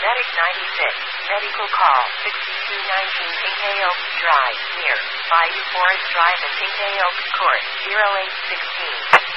Medic 96. Medical call 6219 Pinkay Oaks Drive, near Bayou Forest Drive and Pinkay Oaks Court, 0816.